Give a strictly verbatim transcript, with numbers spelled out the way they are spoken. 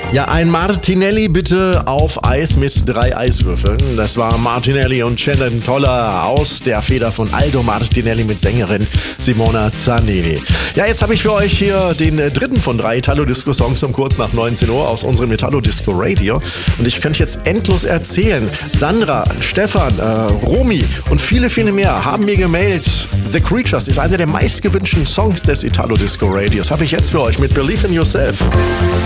Ja, ein Martinelli bitte auf Eis mit drei Eiswürfeln. Das war Martinelli und Shannon Toller aus der Feder von Aldo Martinelli mit Sängerin Simona Zanini. Ja, jetzt habe ich für euch hier den dritten von drei Italo-Disco-Songs um kurz nach neunzehn Uhr aus unserem Italo-Disco-Radio. Und ich könnte jetzt endlos erzählen. Sandra, Stefan, äh, Romy und viele, viele mehr haben mir gemeldet. The Creatures ist einer der meistgewünschten Songs des Italo-Disco-Radios. Habe ich jetzt für euch mit Believe in Yourself.